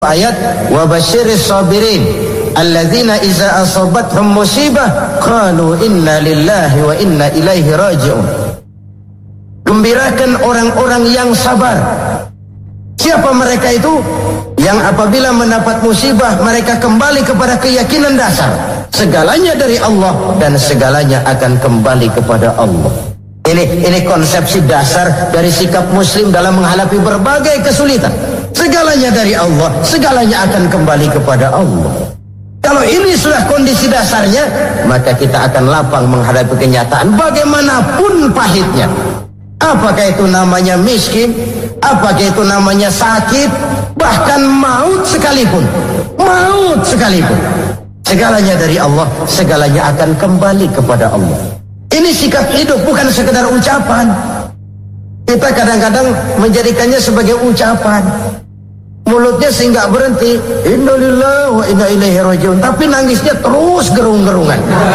ayat wa basyiris sabirin alladzina iza asabathum musibah qalu inna lillahi wa inna ilaihi raji'un. Gembirakan orang-orang yang sabar. Siapa mereka itu? Yang apabila mendapat musibah mereka kembali kepada keyakinan dasar segalanya dari Allah dan segalanya akan kembali kepada Allah. Ini konsepsi dasar dari sikap muslim dalam menghadapi berbagai kesulitan. Segalanya dari Allah, segalanya akan kembali kepada Allah. Kalau ini sudah kondisi dasarnya, maka kita akan lapang menghadapi kenyataan bagaimanapun pahitnya. Apakah itu namanya miskin, apakah itu namanya sakit, bahkan maut sekalipun. Maut sekalipun. Segalanya dari Allah, segalanya akan kembali kepada Allah. Ini sikap hidup, bukan sekedar ucapan. Kita kadang-kadang menjadikannya sebagai ucapan. Mulutnya sehingga berhenti, innalillahi wa inna ilaihi raji'un, tapi nangisnya terus gerung-gerungan.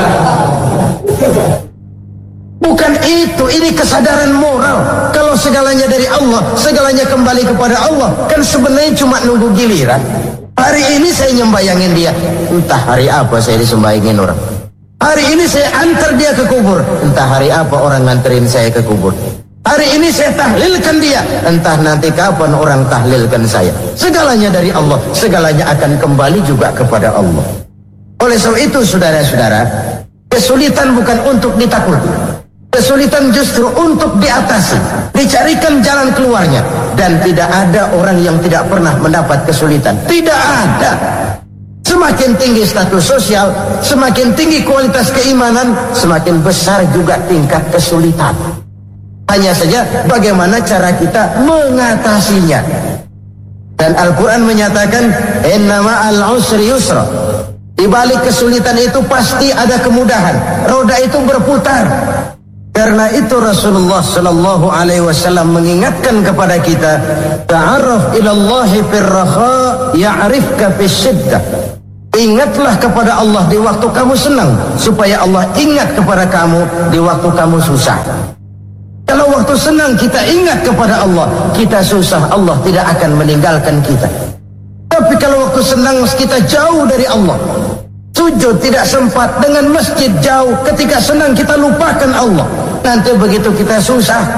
Bukan itu, ini kesadaran moral. Kalau segalanya dari Allah, segalanya kembali kepada Allah, kan sebenarnya cuma nunggu giliran. Hari ini saya nyembayangin dia, entah hari apa saya disembayangin orang. Hari ini saya antar dia ke kubur, entah hari apa orang nganterin saya ke kubur. Hari ini saya tahlilkan dia, entah nanti kapan orang tahlilkan saya. Segalanya dari Allah, segalanya akan kembali juga kepada Allah. Oleh sebab itu saudara-saudara, kesulitan bukan untuk ditakuti. Kesulitan justru untuk diatasi, dicarikan jalan keluarnya. Dan tidak ada orang yang tidak pernah mendapat kesulitan. Tidak ada. Semakin tinggi status sosial, semakin tinggi kualitas keimanan, semakin besar juga tingkat kesulitan. Hanya saja bagaimana cara kita mengatasinya. Dan Al-Quran menyatakan innama al-usri yusra. Di balik kesulitan itu pasti ada kemudahan. Roda itu berputar. Karena itu Rasulullah sallallahu alaihi wasallam mengingatkan kepada kita, ta'arraf ilallahi firraha ya'rifka fisyiddah. Ingatlah kepada Allah di waktu kamu senang, supaya Allah ingat kepada kamu di waktu kamu susah. Kalau waktu senang kita ingat kepada Allah, kita susah, Allah tidak akan meninggalkan kita. Tapi kalau waktu senang kita jauh dari Allah, sujud tidak sempat, dengan masjid jauh, ketika senang kita lupakan Allah. Nanti begitu kita susah,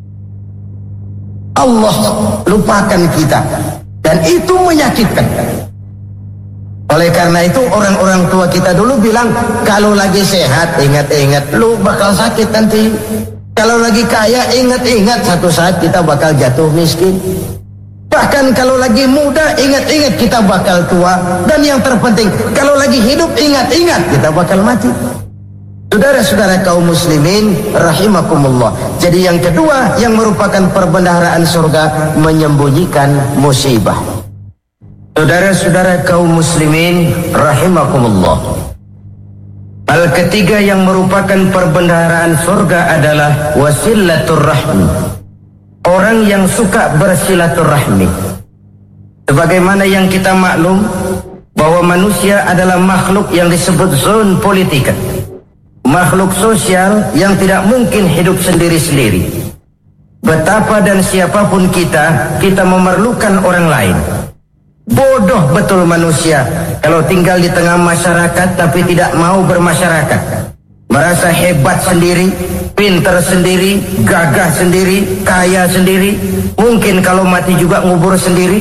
Allah lupakan kita. Dan itu menyakitkan. Oleh karena itu orang-orang tua kita dulu bilang, kalau lagi sehat ingat-ingat lu bakal sakit nanti. Kalau lagi kaya ingat-ingat satu saat kita bakal jatuh miskin. Bahkan kalau lagi muda ingat-ingat kita bakal tua. Dan yang terpenting, kalau lagi hidup ingat-ingat kita bakal mati. Saudara-saudara kaum muslimin rahimakumullah. Jadi yang kedua yang merupakan perbendaharaan surga, menyembunyikan musibah. Saudara-saudara kaum muslimin rahimakumullah. Hal ketiga yang merupakan perbendaharaan surga adalah wasilatur rahmi. Orang yang suka bersilaturahmi. Sebagaimana yang kita maklum bahwa manusia adalah makhluk yang disebut zon politika. Makhluk sosial yang tidak mungkin hidup sendiri-sendiri. Betapa dan siapapun kita memerlukan orang lain. Bodoh betul manusia kalau tinggal di tengah masyarakat tapi tidak mau bermasyarakat. Merasa hebat sendiri, pintar sendiri, gagah sendiri, kaya sendiri. Mungkin kalau mati juga ngubur sendiri.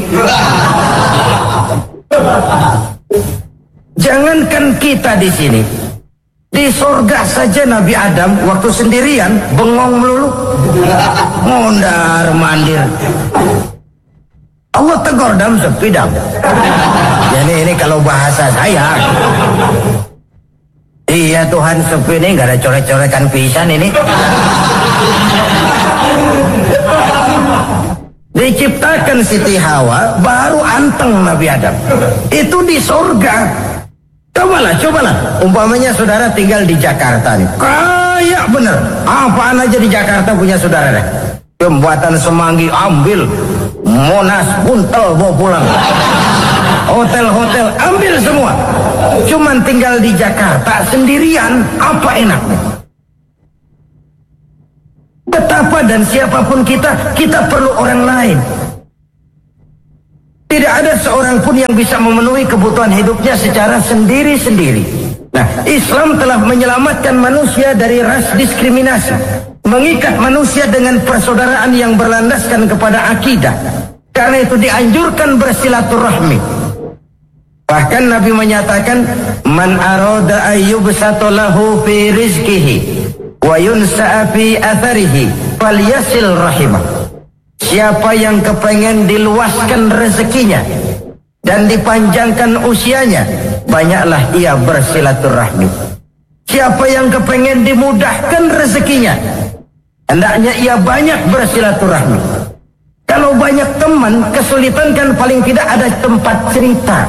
Jangankan kita di sini, di surga saja Nabi Adam waktu sendirian bengong melulu, mondar mandir. Allah tegur dam sepi dam. Jadi ini kalau bahasa saya, iya Tuhan sepi ini, gak ada coret-coretan pisan ini. Diciptakan Siti Hawa, baru anteng Nabi Adam. Itu di surga. Cobalah. Umpamanya saudara tinggal di Jakarta nih, kaya bener. Apaan aja di Jakarta punya saudara deh. Jembatan Semanggi ambil, Monas buntel bawa pulang, hotel-hotel ambil semua. Cuman tinggal di Jakarta sendirian, apa enaknya? Betapa dan siapapun kita perlu orang lain. Di Tidak ada seorang pun yang bisa memenuhi kebutuhan hidupnya secara sendiri-sendiri. Nah, Islam telah menyelamatkan manusia dari ras diskriminasi, mengikat manusia dengan persaudaraan yang berlandaskan kepada akidah. Karena itu dianjurkan bersilaturahmi. Bahkan Nabi menyatakan, man arada ayyubsata lahu fi rizqihi wa yunsa'a fi atharihi falyasil rahimah. Siapa yang kepengen diluaskan rezekinya dan dipanjangkan usianya, banyaklah ia bersilaturahmi. Siapa yang kepengen dimudahkan rezekinya, hendaknya ia banyak bersilaturahmi. Kalau banyak teman, kesulitan kan paling tidak ada tempat cerita.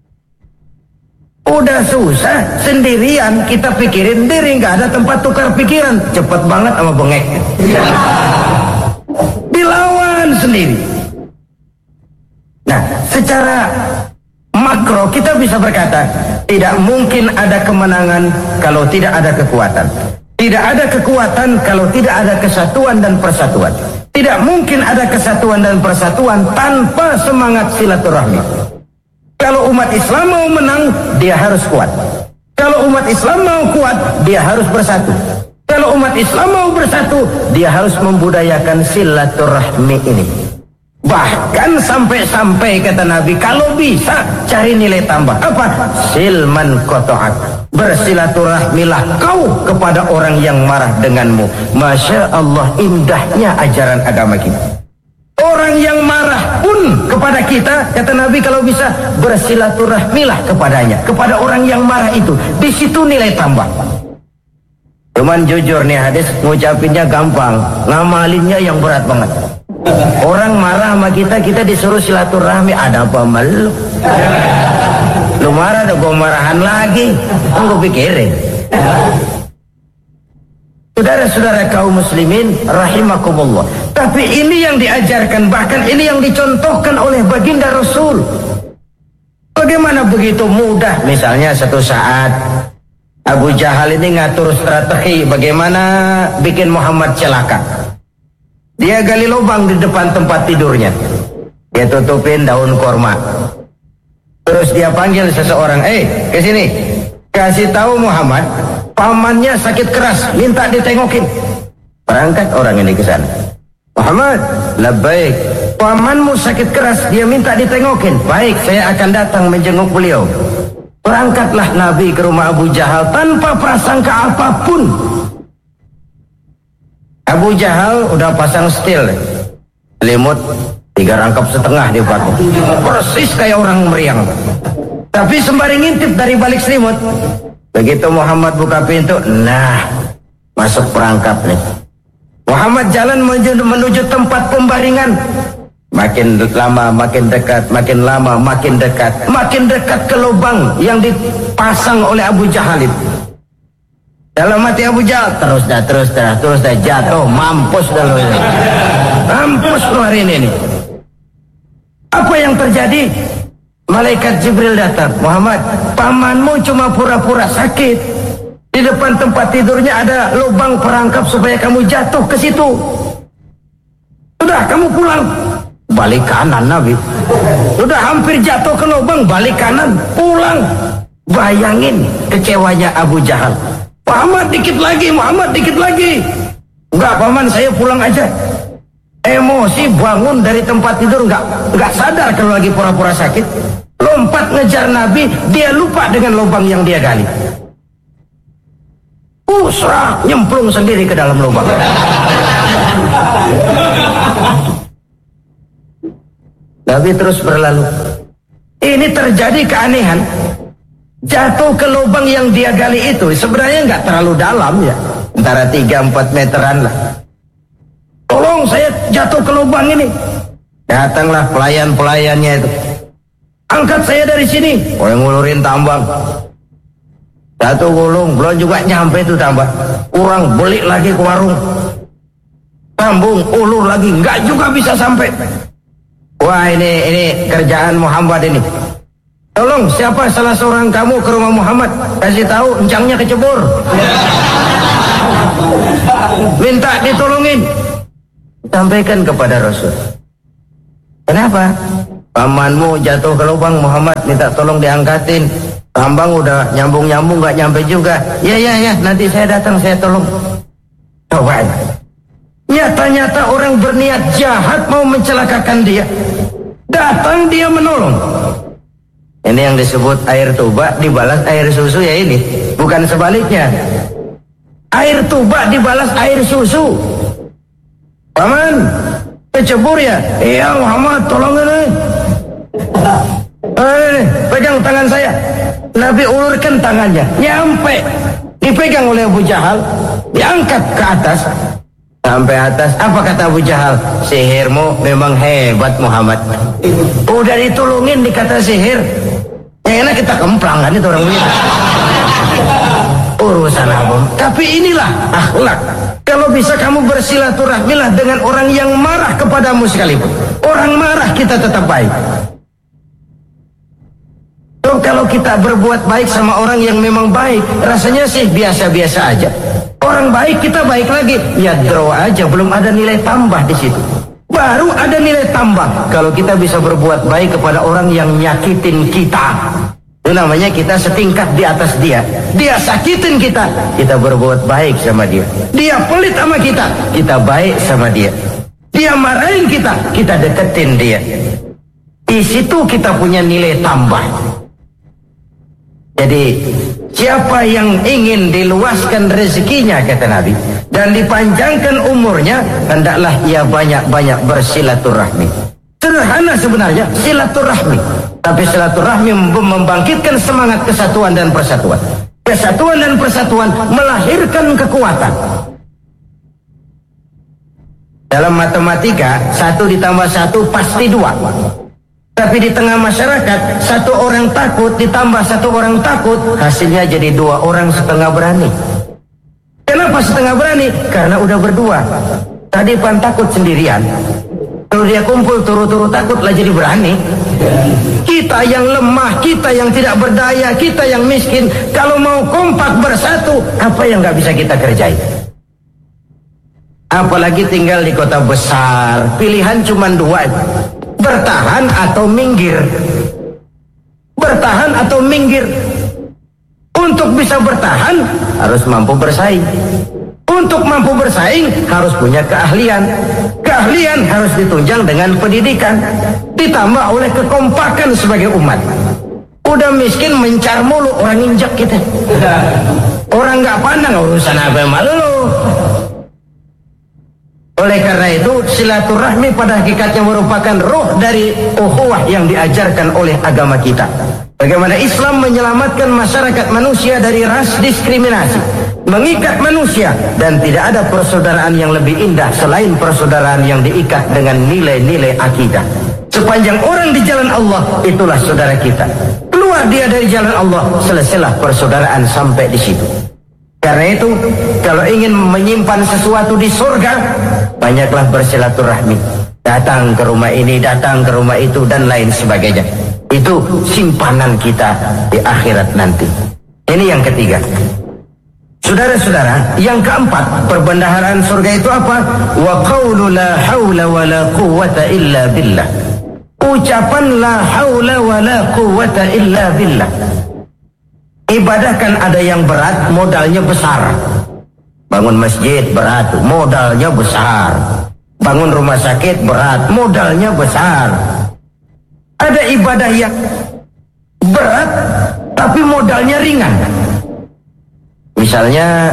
Udah susah, sendirian kita pikirin diri, nggak ada tempat tukar pikiran. Cepet banget sama bengek. Dilawan sendiri. Nah, secara makro kita bisa berkata, tidak mungkin ada kemenangan kalau tidak ada kekuatan. Tidak ada kekuatan kalau tidak ada kesatuan dan persatuan. Tidak mungkin ada kesatuan dan persatuan tanpa semangat silaturahmi. Kalau umat Islam mau menang, dia harus kuat. Kalau umat Islam mau kuat, dia harus bersatu. Kalau umat Islam mau bersatu, dia harus membudayakan silaturahmi ini. Bahkan sampai-sampai kata Nabi, kalau bisa cari nilai tambah. Apa? Silman qata'ak. Bersilaturahmilah kau kepada orang yang marah denganmu. Masya Allah, indahnya ajaran agama kita. Orang yang marah pun kepada kita, kata Nabi, kalau bisa bersilaturahmilah kepadanya, kepada orang yang marah itu. Di situ nilai tambah. Cuman jujur nih hadis, ngucapinnya gampang, ngamalinnya yang berat banget. Orang marah sama kita, kita disuruh silaturahmi, ada apa malu? Lu marah, ada gua marahan lagi, gue pikirin. Saudara-saudara kaum muslimin rahimakumullah. Tapi ini yang diajarkan, bahkan ini yang dicontohkan oleh baginda Rasul. Bagaimana begitu mudah, misalnya satu saat Abu Jahal ini ngatur strategi bagaimana bikin Muhammad celaka. Dia gali lubang di depan tempat tidurnya. Dia tutupin daun korma. Terus dia panggil seseorang, ke sini. Kasih tahu Muhammad, pamannya sakit keras, minta ditengokin. Berangkat orang ini ke sana. Muhammad, labbaik. Pamanmu sakit keras, dia minta ditengokin. Baik, saya akan datang menjenguk beliau. Berangkatlah Nabi ke rumah Abu Jahal tanpa prasangka apapun. Abu Jahal udah pasang setil, selimut 3 rangkap setengah dia pakai, persis kayak orang meriang. Tapi sembari ngintip dari balik selimut, begitu Muhammad buka pintu, nah masuk perangkap nih. Muhammad jalan menuju tempat pembaringan. Makin lama makin dekat, makin lama makin dekat, makin dekat ke lubang yang dipasang oleh Abu Jahal itu. Dalam hati Abu Jahal, terus dah jatuh, mampus dah lo ini. Mampus lo hari ini. Apa yang terjadi? Malaikat Jibril datang. Muhammad, pamanmu cuma pura-pura sakit. Di depan tempat tidurnya ada lubang perangkap supaya kamu jatuh ke situ. Sudah, kamu pulang. Balik kanan Nabi. Sudah hampir jatuh ke lubang, balik kanan, pulang. Bayangin kecewanya Abu Jahal. Muhammad dikit lagi, Muhammad dikit lagi. Enggak paman, saya pulang aja. Emosi bangun dari tempat tidur, enggak sadar kalau lagi pura-pura sakit. Lompat ngejar Nabi, dia lupa dengan lubang yang dia gali. Usrah, nyemplung sendiri ke dalam lubang. Nabi terus berlalu. Ini terjadi keanehan. Jatuh ke lubang yang dia gali itu sebenarnya nggak terlalu dalam ya, antara 3-4 meteran lah. Tolong saya jatuh ke lubang ini. Datanglah pelayan-pelayannya itu. Angkat saya dari sini. Oh, yang ngulurin tambang. Satu gulung, belum juga nyampe itu tambang. Kurang, beli lagi ke warung. Sambung, ulur lagi, nggak juga bisa sampai. Wah, ini kerjaan Muhammad ini. Tolong, siapa salah seorang kamu ke rumah Muhammad, kasih tahu encangnya kecebur. Minta ditolongin. Sampaikan kepada Rasul. Kenapa? pamanmu jatuh ke lubang, Muhammad minta tolong diangkatin. Tambang udah nyambung-nyambung gak nyampe juga. Ya nanti saya datang, saya tolong. Coba. Nyata-nyata orang berniat jahat mau mencelakakan dia. Datang dia menolong. Ini yang disebut air tuba dibalas air susu ya ini. Bukan sebaliknya. Air tuba dibalas air susu. Paman, kecebur ya? Iya Muhammad, tolong ini. Pegang tangan saya. Nabi ulurkan tangannya, nyampe. Dipegang oleh Abu Jahal, diangkat ke atas. Sampai atas, apa kata Abu Jahal? Sihirmu memang hebat Muhammad. Udah ditolongin dikata sihir. Yang enak kita kemplang kan itu orang begitu. Urusan apa? Tapi inilah akhlak. Kalau bisa kamu bersilaturahmilah dengan orang yang marah kepadamu sekalipun. Orang marah kita tetap baik. Kalau kita berbuat baik sama orang yang memang baik, rasanya sih biasa-biasa aja. Orang baik kita baik lagi, ya draw aja, belum ada nilai tambah di situ. Baru ada nilai tambah kalau kita bisa berbuat baik kepada orang yang nyakitin kita. Itu namanya kita setingkat di atas dia. Dia sakitin kita, kita berbuat baik sama dia. Dia pelit sama kita, kita baik sama dia. Dia marahin kita, kita deketin dia. Di situ kita punya nilai tambah. Jadi siapa yang ingin diluaskan rezekinya kata Nabi dan dipanjangkan umurnya, hendaklah ia banyak-banyak bersilaturahmi. Sederhana sebenarnya silaturahmi, tapi silaturahmi membangkitkan semangat kesatuan dan persatuan. Kesatuan dan persatuan melahirkan kekuatan. Dalam matematika 1 ditambah 1 pasti 2. Tapi di tengah masyarakat, 1 orang takut ditambah 1 orang takut, hasilnya jadi 2 orang setengah berani. Kenapa setengah berani? Karena udah berdua. Tadi pan takut sendirian. Kalau dia kumpul turu-turu takutlah jadi berani. Kita yang lemah, kita yang tidak berdaya, kita yang miskin, kalau mau kompak bersatu, apa yang gak bisa kita kerjain? Apalagi tinggal di kota besar, pilihan cuma 2. Bertahan atau minggir. Bertahan atau minggir. Untuk bisa bertahan harus mampu bersaing. Untuk mampu bersaing harus punya keahlian. Keahlian harus ditunjang dengan pendidikan, ditambah oleh kekompakan sebagai umat. Udah miskin mencar mulu, orang injak kita. Orang gak pandang urusan apa yang malu. Oleh karena itu silaturahmi pada hakikatnya merupakan roh dari ukhuwah yang diajarkan oleh agama kita. Bagaimana Islam menyelamatkan masyarakat manusia dari ras diskriminasi, mengikat manusia, dan tidak ada persaudaraan yang lebih indah selain persaudaraan yang diikat dengan nilai-nilai akidah. Sepanjang orang di jalan Allah, itulah saudara kita. Keluar dia dari jalan Allah, selesailah persaudaraan sampai di situ. Karena itu, kalau ingin menyimpan sesuatu di surga, banyaklah bersilaturahmi. Datang ke rumah ini, datang ke rumah itu, dan lain sebagainya. Itu simpanan kita di akhirat nanti. Ini yang ketiga. Saudara-saudara, yang keempat, perbendaharaan surga itu apa? Wa qawlu la hawla wa la quwwata illa billah. Ucapan la hawla wa la quwwata illa billah. Ibadah kan ada yang berat, modalnya besar. Bangun masjid berat, modalnya besar. Bangun rumah sakit berat, modalnya besar. Ada ibadah yang berat, tapi modalnya ringan. Misalnya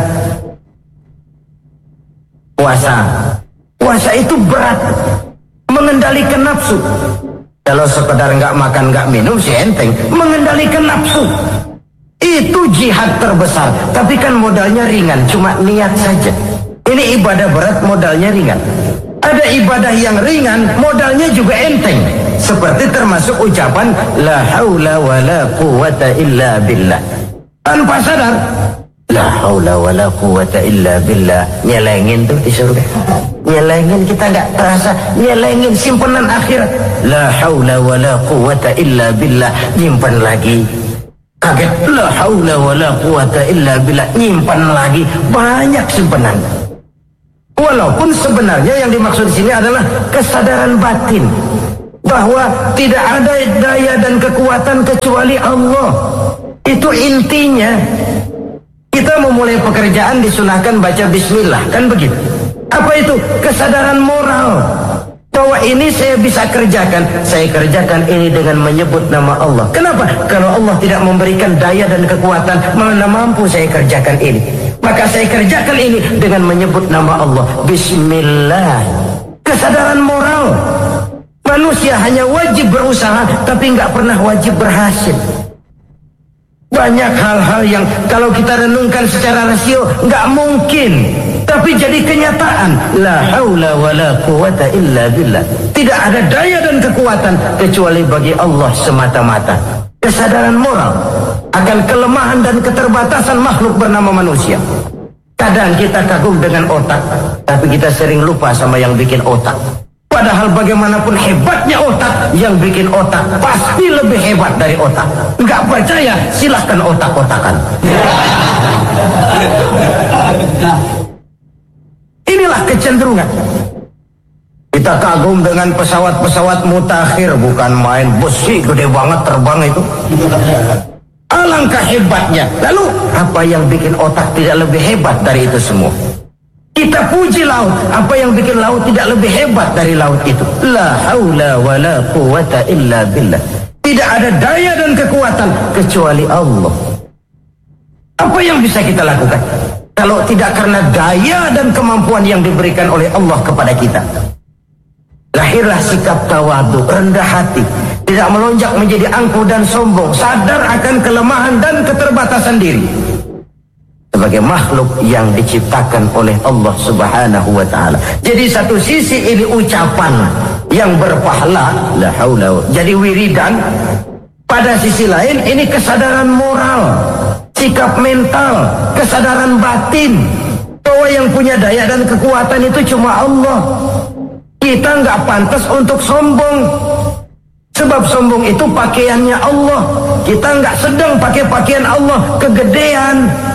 puasa. Puasa itu berat, mengendalikan nafsu. Kalau sekedar nggak makan, nggak minum sih enteng. Mengendalikan nafsu. Itu jihad terbesar, tapi kan modalnya ringan, cuma niat saja. Ini ibadah berat, modalnya ringan. Ada ibadah yang ringan, modalnya juga enteng. Seperti termasuk ucapan la haula wa la quwwata illa billah. Tanpa sadar, la haula wa la quwwata illa billah. Nyelengin tuh di surga. Nyelengin, kita nggak terasa. Nyelengin simpanan akhirat. La haula wa la quwwata illa billah. Nyimpan lagi. Kaget, la haula wa la quwata illa billah, nyimpan lagi, banyak simpanan. Walaupun sebenarnya yang dimaksud di sini adalah kesadaran batin bahwa tidak ada daya dan kekuatan kecuali Allah. Itu intinya. Kita memulai pekerjaan disunahkan baca bismillah, kan begitu? Apa itu? Kesadaran moral bahwa ini saya bisa kerjakan. Saya kerjakan ini dengan menyebut nama Allah. Kenapa? Kalau Allah tidak memberikan daya dan kekuatan, mana mampu saya kerjakan ini. Maka saya kerjakan ini dengan menyebut nama Allah. Bismillah. Kesadaran moral. Manusia hanya wajib berusaha, tapi nggak pernah wajib berhasil. Banyak hal-hal yang kalau kita renungkan secara rasio nggak mungkin, tapi jadi kenyataan. La haula wala quwata illa billah. Tidak ada daya dan kekuatan kecuali bagi Allah semata-mata. Kesadaran moral akan kelemahan dan keterbatasan makhluk bernama manusia. Kadang kita kagum dengan otak, tapi kita sering lupa sama yang bikin otak. Padahal bagaimanapun hebatnya otak, yang bikin otak pasti lebih hebat dari otak. Enggak percaya? Silahkan otak-otakan. Inilah kecenderungan. Kita kagum dengan pesawat-pesawat mutakhir, bukan main, besi gede banget terbang itu. Alangkah hebatnya. Lalu apa yang bikin otak tidak lebih hebat dari itu semua? Kita puji laut, apa yang bikin laut tidak lebih hebat dari laut itu? La haula wala quwata illa billah. Tidak ada daya dan kekuatan kecuali Allah. Apa yang bisa kita lakukan kalau tidak karena daya dan kemampuan yang diberikan oleh Allah kepada kita? Lahirlah sikap tawadhu, rendah hati, tidak melonjak menjadi angkuh dan sombong, sadar akan kelemahan dan keterbatasan diri. Sebagai makhluk yang diciptakan oleh Allah Subhanahu wa ta'ala. Jadi satu sisi ini ucapan yang berpahala, la haula, jadi wiridan. Pada sisi lain ini kesadaran moral, sikap mental, kesadaran batin bahwa yang punya daya dan kekuatan itu cuma Allah. Kita nggak pantas untuk sombong, sebab sombong itu pakaiannya Allah. Kita nggak sedang pakai pakaian Allah, kegedean.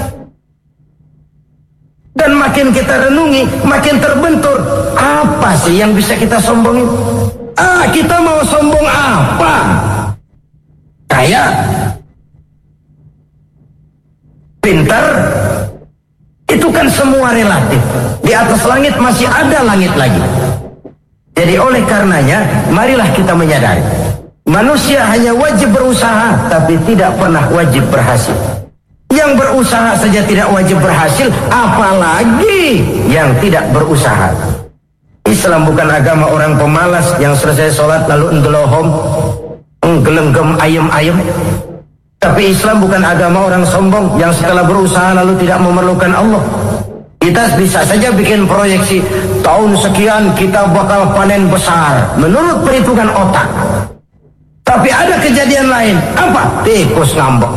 Dan makin kita renungi, makin terbentur. Apa sih yang bisa kita sombongin? Kita mau sombong apa? Kaya? Pintar? Itu kan semua relatif. Di atas langit masih ada langit lagi. Jadi oleh karenanya, marilah kita menyadari. Manusia hanya wajib berusaha, tapi tidak pernah wajib berhasil. Yang berusaha saja tidak wajib berhasil, apalagi yang tidak berusaha. Islam bukan agama orang pemalas yang selesai sholat lalu endelohom, nggelenggem ayem-ayem. Tapi Islam bukan agama orang sombong yang setelah berusaha lalu tidak memerlukan Allah. Kita bisa saja bikin proyeksi, tahun sekian kita bakal panen besar menurut perhitungan otak. Tapi ada kejadian lain. Apa? Tikus ngambek.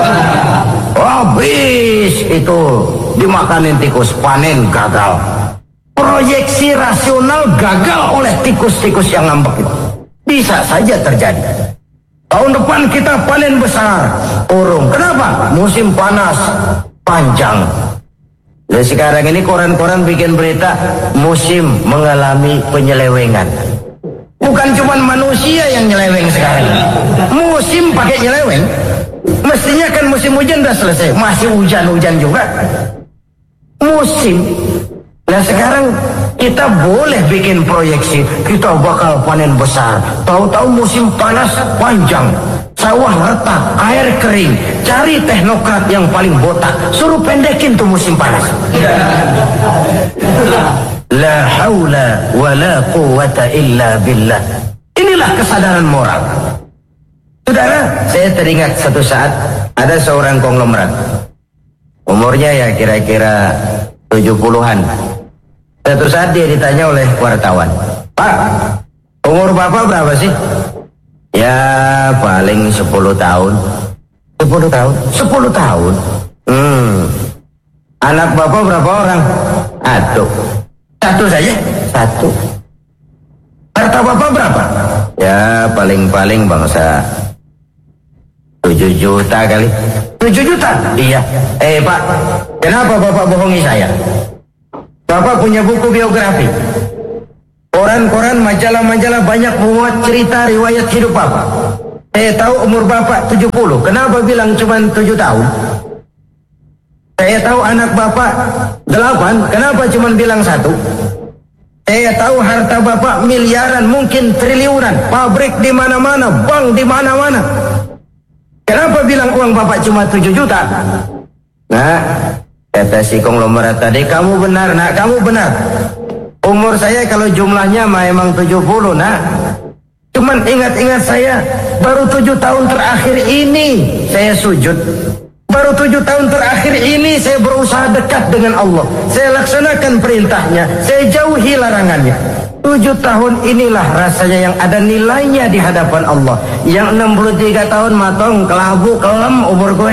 Habis itu dimakanin tikus, panen gagal. Proyeksi rasional gagal oleh tikus-tikus yang ngambek itu. Bisa saja terjadi. Tahun depan kita panen besar, urung. Kenapa? Musim panas panjang. Dan sekarang ini koran-koran bikin berita musim mengalami penyelewengan. Bukan cuma manusia yang nyeleweng sekarang. Musim pakai nyeleweng. Mestinya kan musim hujan udah selesai, masih hujan-hujan juga. Musim. Nah sekarang kita boleh bikin proyeksi, kita bakal panen besar. Tahu-tahu musim panas panjang, sawah retak, air kering. Cari teknokrat yang paling botak, suruh pendekin tuh musim panas. La haula wala quwata illa billah. Inilah kesadaran moral. Saudara, saya teringat satu saat ada seorang konglomerat. Umurnya ya kira-kira 70-an. Satu saat dia ditanya oleh wartawan, "Pak, umur Bapak berapa sih?" "Ya paling 10 tahun." 10 tahun? 10 tahun? Anak Bapak berapa orang? Satu saja? Satu. Harta Bapak berapa? Ya paling-paling bangsa 7 juta kali. 7 juta? Iya. Pak, kenapa Bapak bohongi saya? Bapak punya buku biografi. Koran-koran, majalah-majalah banyak memuat cerita riwayat hidup Bapak. Saya tahu umur Bapak 70. Kenapa bilang cuma 7 tahun? Saya tahu anak Bapak 8. Kenapa cuma bilang 1? Saya tahu harta Bapak miliaran, mungkin triliunan. Pabrik di mana-mana, bank di mana-mana. Kenapa bilang uang Bapak cuma 7 juta? Nah, kata si konglomerat tadi, kamu benar nak, kamu benar. Umur saya kalau jumlahnya memang 70 nak. Cuman ingat-ingat saya, baru 7 tahun terakhir ini saya sujud. Baru 7 tahun terakhir ini saya berusaha dekat dengan Allah. Saya laksanakan perintahnya, saya jauhi larangannya. 7 tahun inilah rasanya yang ada nilainya di hadapan Allah. Yang 63 tahun matong, kelabu, kelem umur gue.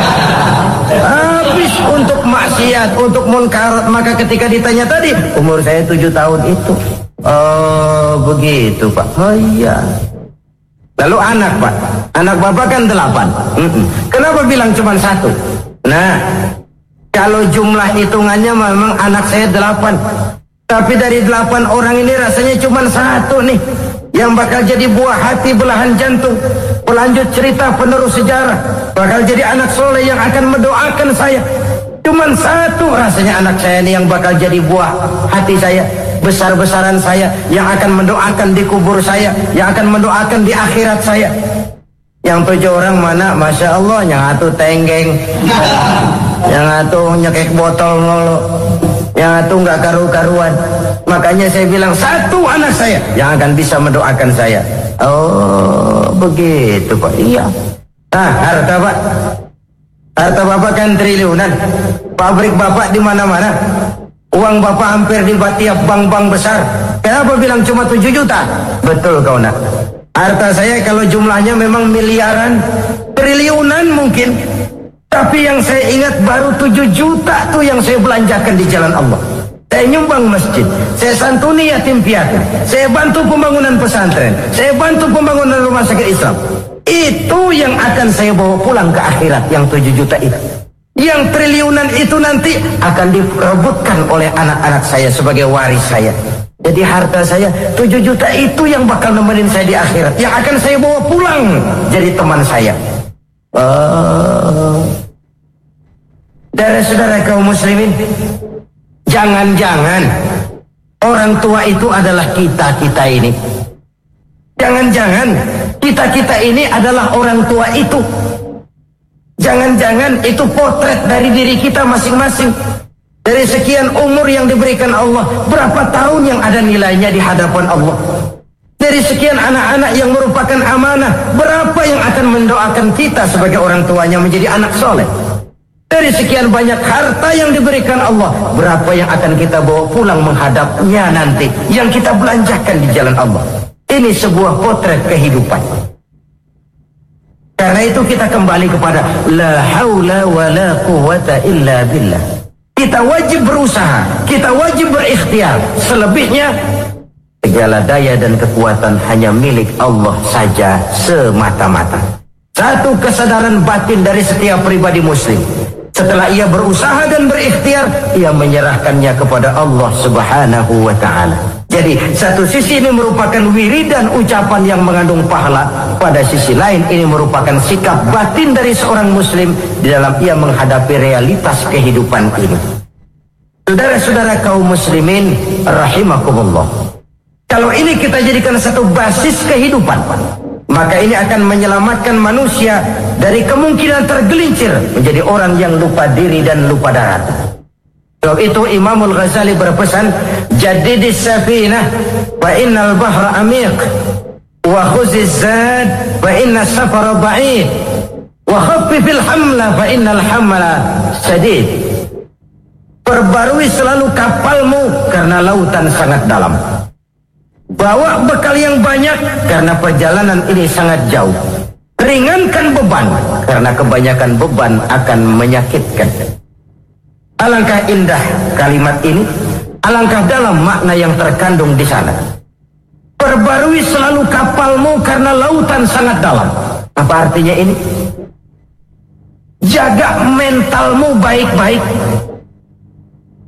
Habis untuk maksiat, untuk munkar. Maka ketika ditanya tadi, umur saya 7 tahun itu. Oh begitu Pak. Oh iya. Lalu anak Pak, anak Bapak kan 8. Kenapa bilang cuma 1? Nah, kalau jumlah hitungannya memang anak saya 8. Tapi dari 8 orang ini rasanya cuma 1 nih yang bakal jadi buah hati, belahan jantung, pelanjut cerita, penerus sejarah, bakal jadi anak soleh yang akan mendoakan saya. Cuman 1 rasanya anak saya ini yang bakal jadi buah hati saya, besar-besaran saya, yang akan mendoakan di kubur saya, yang akan mendoakan di akhirat saya. Yang 7 orang mana? Masya Allah, yang 1 tenggeng, yang 1 nyekek botol mulu, yang 1 nggak karu-karuan. Makanya saya bilang 1 anak saya yang akan bisa mendoakan saya. Oh begitu Pak. Iya. Nah, harta Pak, harta Bapak kan triliunan. Pabrik Bapak di mana-mana. Uang Bapak hampir di tiap bank-bank besar. Kenapa bilang cuma 7 juta? Betul kau nak. Harta saya kalau jumlahnya memang miliaran, triliunan mungkin. Tapi yang saya ingat baru 7 juta tuh yang saya belanjakan di jalan Allah. Saya nyumbang masjid, saya santuni yatim piatu, saya bantu pembangunan pesantren, saya bantu pembangunan rumah sakit Islam. Itu yang akan saya bawa pulang ke akhirat, yang 7 juta itu. Yang triliunan itu nanti akan diperebutkan oleh anak-anak saya sebagai waris saya. Jadi harta saya 7 juta itu yang bakal nemenin saya di akhirat, yang akan saya bawa pulang jadi teman saya. Saudara-saudara kaum muslimin, jangan-jangan orang tua itu adalah kita-kita ini. Jangan-jangan kita-kita ini adalah orang tua itu. Jangan-jangan itu potret dari diri kita masing-masing. Dari sekian umur yang diberikan Allah, berapa tahun yang ada nilainya di hadapan Allah? Dari sekian anak-anak yang merupakan amanah, berapa yang akan mendoakan kita sebagai orang tuanya menjadi anak soleh? Dari sekian banyak harta yang diberikan Allah, berapa yang akan kita bawa pulang menghadapnya nanti, yang kita belanjakan di jalan Allah? Ini sebuah potret kehidupan. Karena itu kita kembali kepada la haula wa la quwata illa billah. Kita wajib berusaha, kita wajib berikhtiar. Selebihnya, segala daya dan kekuatan hanya milik Allah saja semata-mata. Satu kesadaran batin dari setiap pribadi muslim. Setelah ia berusaha dan berikhtiar, ia menyerahkannya kepada Allah Subhanahu wa ta'ala. Jadi satu sisi ini merupakan wiridan ucapan yang mengandung pahala. Pada sisi lain ini merupakan sikap batin dari seorang muslim di dalam ia menghadapi realitas kehidupan ini. Saudara-saudara kaum muslimin rahimakumullah, kalau ini kita jadikan satu basis kehidupan, maka ini akan menyelamatkan manusia dari kemungkinan tergelincir menjadi orang yang lupa diri dan lupa darat. Sebab itu Imamul Ghazali berpesan, jadidis safinah wa innal bahra amiq wa khuziz zad wa inna safara ba'id wa khaffifil hamla fa innal hamla sadid. Perbarui selalu kapalmu karena lautan sangat dalam. Bawa bekal yang banyak karena perjalanan ini sangat jauh. Ringankan beban karena kebanyakan beban akan menyakitkan. Alangkah indah kalimat ini, alangkah dalam makna yang terkandung di sana. Perbarui selalu kapalmu karena lautan sangat dalam. Apa artinya ini? Jaga mentalmu baik-baik.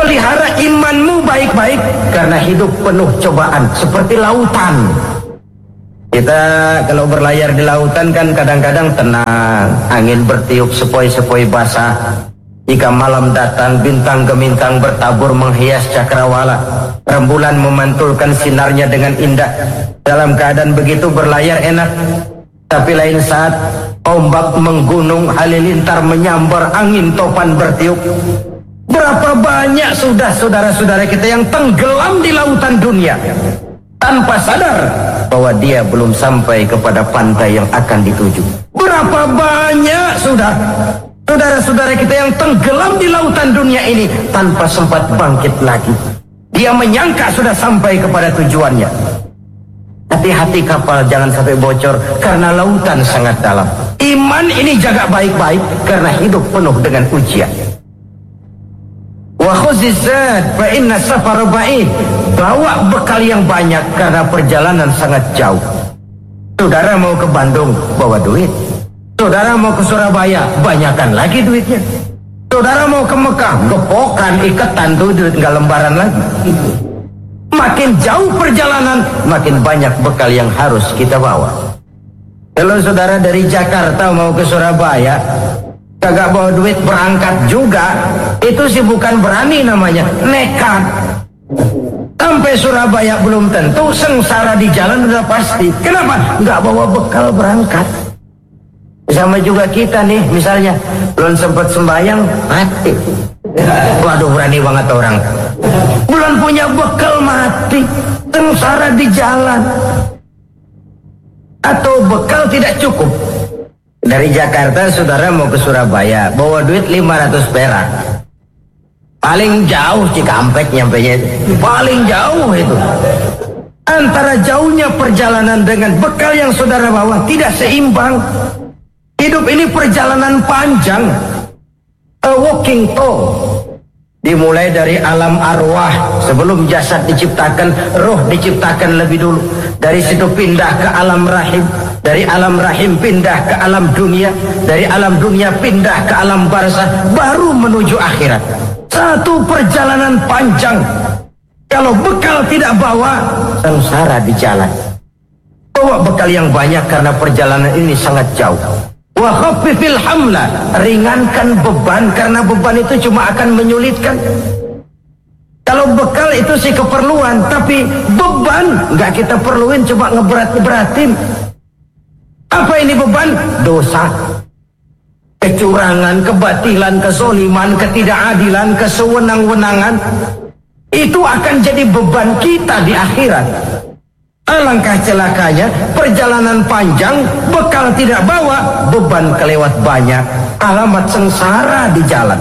Pelihara imanmu baik-baik, karena hidup penuh cobaan seperti lautan. Kita kalau berlayar di lautan kan kadang-kadang tenang, angin bertiup sepoi-sepoi basah. Jika malam datang, bintang gemintang bertabur menghias cakrawala. Rembulan memantulkan sinarnya dengan indah. Dalam keadaan begitu berlayar enak. Tapi lain saat ombak menggunung, halilintar menyambar, angin topan bertiup. Berapa banyak sudah saudara-saudara kita yang tenggelam di lautan dunia tanpa sadar bahwa dia belum sampai kepada pantai yang akan dituju. Berapa banyak sudah saudara-saudara kita yang tenggelam di lautan dunia ini tanpa sempat bangkit lagi. Dia menyangka sudah sampai kepada tujuannya. Hati-hati kapal jangan sampai bocor karena lautan sangat dalam. Iman ini jaga baik-baik karena hidup penuh dengan ujian. Wa khuzizat fa inna safar ba'id. Bawa bekal yang banyak karena perjalanan sangat jauh. Saudara mau ke Bandung, bawa duit. Saudara mau ke Surabaya, banyakkan lagi duitnya. Saudara mau ke Mekah, gepokan, iketan tuh duit nggak lembaran lagi. Makin jauh perjalanan, makin banyak bekal yang harus kita bawa. Kalau saudara dari Jakarta mau ke Surabaya, kagak bawa duit berangkat juga, itu sih bukan berani namanya, nekat. Sampai Surabaya belum tentu, sengsara di jalan udah pasti. Kenapa? Nggak bawa bekal berangkat. Sama juga kita nih, misalnya belum sempat sembahyang, mati. Waduh, berani banget orang. Belum punya bekal, mati. Sengsara di jalan. Atau bekal tidak cukup. Dari Jakarta saudara mau ke Surabaya, bawa duit 500 perak. Paling jauh Cikampek nyampenya itu. Paling jauh itu. Antara jauhnya perjalanan dengan bekal yang saudara bawa tidak seimbang. Hidup ini perjalanan panjang. A walking tour. Dimulai dari alam arwah. Sebelum jasad diciptakan, roh diciptakan lebih dulu. Dari situ pindah ke alam rahim. Dari alam rahim pindah ke alam dunia. Dari alam dunia pindah ke alam barzah. Baru menuju akhirat. Satu perjalanan panjang. Kalau bekal tidak bawa, sengsara di jalan. Bawa bekal yang banyak karena perjalanan ini sangat jauh. Wa khaffifil hamla, ringankan beban karena beban itu cuma akan menyulitkan. Kalau bekal itu sih keperluan, tapi beban nggak kita perluin, cuma ngeberat-beratin. Apa ini beban? Dosa, kecurangan, kebatilan, kezoliman, ketidakadilan, kesewenang-wenangan. Itu akan jadi beban kita di akhirat. Alangkah celakanya, perjalanan panjang, bekal tidak bawa, beban kelewat banyak, alamat sengsara di jalan.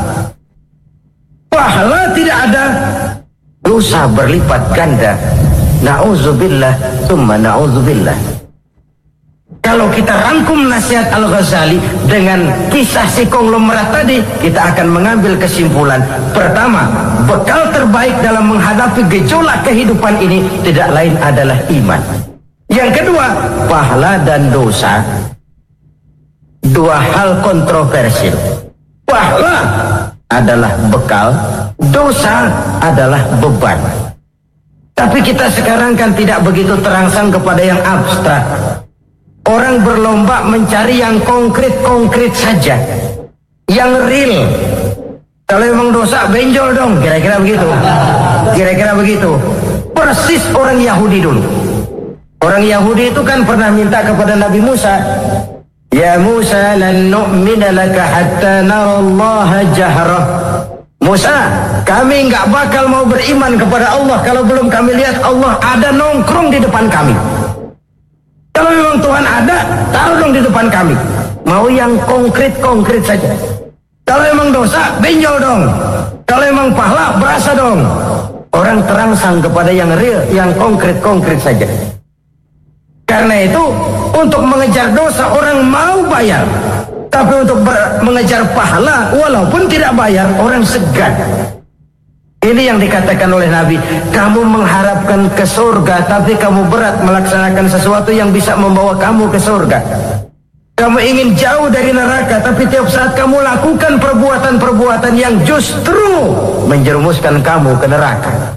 Pahala tidak ada, dosa berlipat ganda. Na'udzubillah, tsumma na'udzubillah. Kalau kita rangkum nasihat Al-Ghazali dengan kisah si konglomerat tadi, kita akan mengambil kesimpulan. Pertama, bekal terbaik dalam menghadapi gejolak kehidupan ini tidak lain adalah iman. Yang kedua, pahala dan dosa. Dua hal kontroversial. Pahala adalah bekal, dosa adalah beban. Tapi kita sekarang kan tidak begitu terangsang kepada yang abstrak. Orang berlomba mencari yang konkret-konkret saja, yang real. Kalau memang dosa, benjol dong, kira-kira begitu. Kira-kira begitu. Persis orang Yahudi dulu. Orang Yahudi itu kan pernah minta kepada Nabi Musa, Ya Musa, lan nu'mina laka hatta narallaha jahrah. Musa, kami nggak bakal mau beriman kepada Allah kalau belum kami lihat Allah ada nongkrong di depan kami. Kalau memang Tuhan ada, taruh dong di depan kami. Mau yang konkret-konkret saja. Kalau memang dosa, benjol dong. Kalau memang pahala, berasa dong. Orang terangsang kepada yang real, yang konkret-konkret saja. Karena itu, untuk mengejar dosa, orang mau bayar. Tapi untuk mengejar pahala, walaupun tidak bayar, orang segan. Ini yang dikatakan oleh Nabi, kamu mengharapkan ke surga, tapi kamu berat melaksanakan sesuatu yang bisa membawa kamu ke surga. Kamu ingin jauh dari neraka, tapi tiap saat kamu lakukan perbuatan-perbuatan yang justru menjerumuskan kamu ke neraka.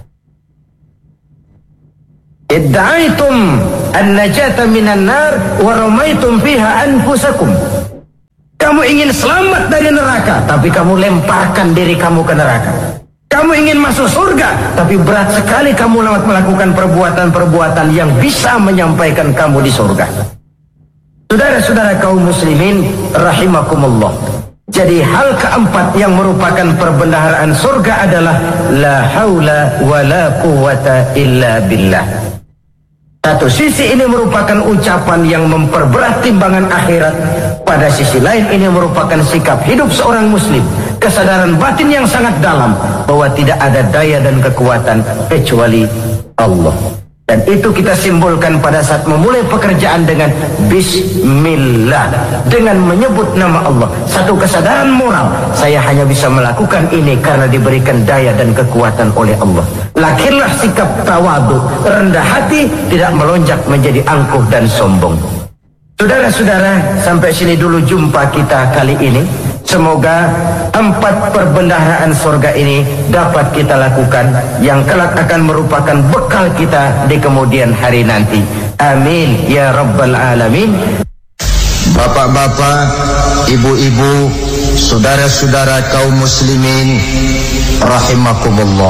Idda'aitum an-najata minan nar wa ramaitum fiha anfusakum. Kamu ingin selamat dari neraka, tapi kamu lemparkan diri kamu ke neraka. Kamu ingin masuk surga, tapi berat sekali kamu melakukan perbuatan-perbuatan yang bisa menyampaikan kamu di surga. Saudara-saudara kaum muslimin rahimakumullah. Jadi hal keempat yang merupakan perbendaharaan surga adalah la haula wa la quwwata illa billah. Satu sisi ini merupakan ucapan yang memperberat timbangan akhirat. Pada sisi lain ini merupakan sikap hidup seorang muslim. Kesadaran batin yang sangat dalam bahwa tidak ada daya dan kekuatan kecuali Allah. Dan itu kita simbolkan pada saat memulai pekerjaan dengan Bismillah, dengan menyebut nama Allah. Satu kesadaran moral, saya hanya bisa melakukan ini karena diberikan daya dan kekuatan oleh Allah. Lahirlah sikap tawadu, rendah hati, tidak melonjak menjadi angkuh dan sombong. Saudara-saudara, sampai sini dulu jumpa kita kali ini. Semoga 4 perbendaharaan surga ini dapat kita lakukan, yang kelak akan merupakan bekal kita di kemudian hari nanti. Amin ya rabbal alamin. Bapak-bapak, ibu-ibu, saudara-saudara kaum muslimin rahimakumullah.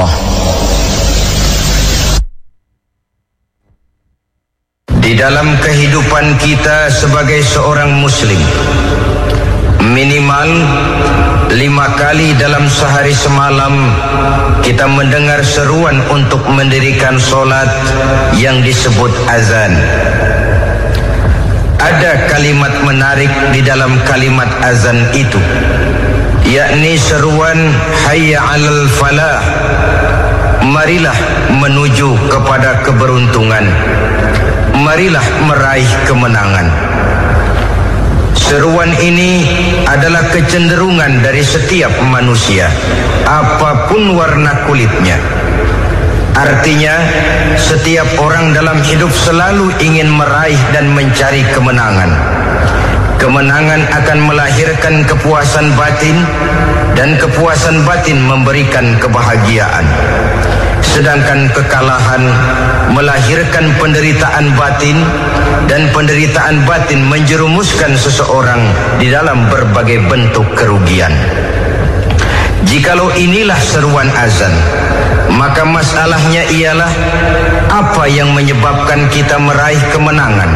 Di dalam kehidupan kita sebagai seorang muslim, minimal 5 kali dalam sehari semalam kita mendengar seruan untuk mendirikan solat yang disebut azan. Ada kalimat menarik di dalam kalimat azan itu, yakni seruan hayya 'alal falah, marilah menuju kepada keberuntungan, marilah meraih kemenangan. Seruan ini adalah kecenderungan dari setiap manusia, apapun warna kulitnya. Artinya, setiap orang dalam hidup selalu ingin meraih dan mencari kemenangan. Kemenangan akan melahirkan kepuasan batin, dan kepuasan batin memberikan kebahagiaan. Sedangkan kekalahan melahirkan penderitaan batin, dan penderitaan batin menjerumuskan seseorang di dalam berbagai bentuk kerugian. Jikalau inilah seruan azan, maka masalahnya ialah apa yang menyebabkan kita meraih kemenangan.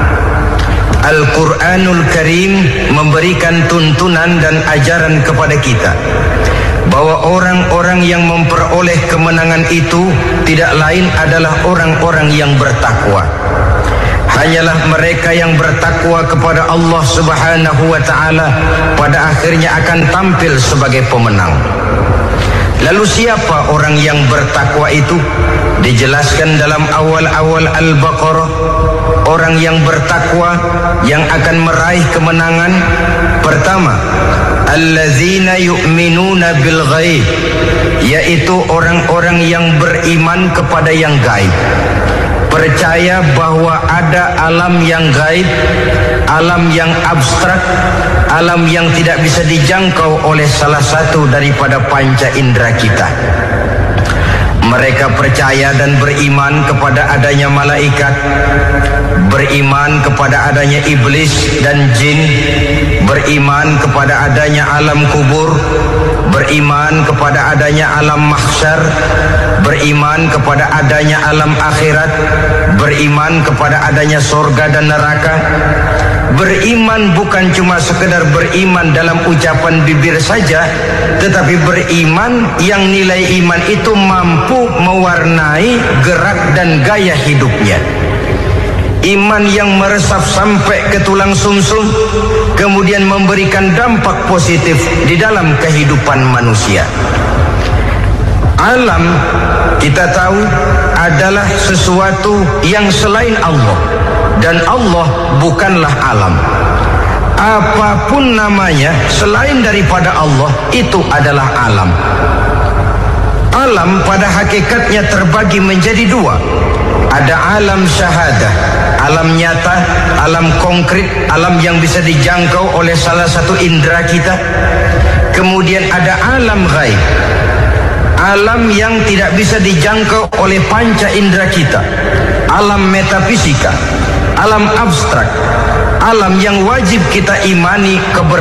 Al-Quranul Karim memberikan tuntunan dan ajaran kepada kita bahwa orang-orang yang memperoleh kemenangan itu tidak lain adalah orang-orang yang bertakwa. Hanyalah mereka yang bertakwa kepada Allah Subhanahu wa ta'ala pada akhirnya akan tampil sebagai pemenang. Lalu siapa orang yang bertakwa itu? Dijelaskan dalam awal-awal Al-Baqarah, orang yang bertakwa yang akan meraih kemenangan. Pertama, allazina yu'minuna bil ghaib, yaitu orang-orang yang beriman kepada yang gaib. Percaya bahwa ada alam yang gaib, alam yang abstrak, alam yang tidak bisa dijangkau oleh salah satu daripada panca indera kita. Mereka percaya dan beriman kepada adanya malaikat, beriman kepada adanya iblis dan jin, beriman kepada adanya alam kubur, beriman kepada adanya alam mahsyar, beriman kepada adanya alam akhirat, beriman kepada adanya surga dan neraka. Beriman bukan cuma sekedar beriman dalam ucapan bibir saja, tetapi beriman yang nilai iman itu mampu mewarnai gerak dan gaya hidupnya. Iman yang meresap sampai ke tulang sumsum, kemudian memberikan dampak positif di dalam kehidupan manusia. Alam, kita tahu, adalah sesuatu yang selain Allah, dan Allah bukanlah alam. Apapun namanya selain daripada Allah, itu adalah alam. Alam pada hakikatnya terbagi menjadi dua. ada alam syahadah, alam nyata, alam konkret, alam yang bisa dijangkau oleh salah satu indera kita. Kemudian ada alam ghaib, alam yang tidak bisa dijangkau oleh panca indera kita, alam metafisika, alam abstrak, alam yang wajib kita imani